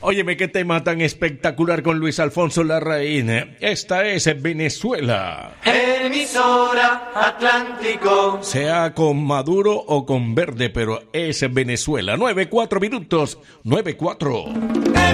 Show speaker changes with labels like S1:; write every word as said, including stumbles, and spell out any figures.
S1: Óyeme, qué tema tan espectacular con Luis Alfonso Larraín. Esta es Venezuela.
S2: Emisora Atlántico.
S1: Sea con Maduro o con Verde, pero es Venezuela. nueve, cuatro minutos. nueve, cuatro.